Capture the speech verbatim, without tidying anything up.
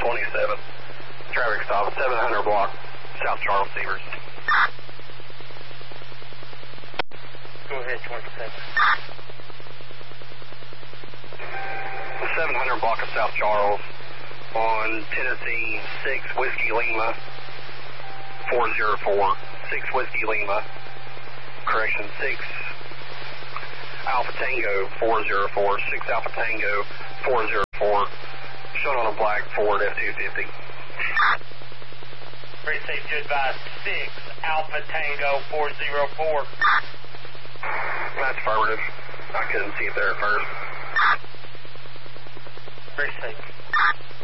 twenty-seven. Traffic stop, seven hundred block, South Charles Severs. Go ahead, twenty-seven. seven hundred block of South Charles on Tennessee six Whiskey Lima four zero four. six Whiskey Lima, correction, six Alpha Tango four zero four. six Alpha Tango four zero four. Shown on a black Ford F two fifty. Pretty safe to advise six Alpha Tango four zero four. That's affirmative. I couldn't see it there at first. Pretty safe.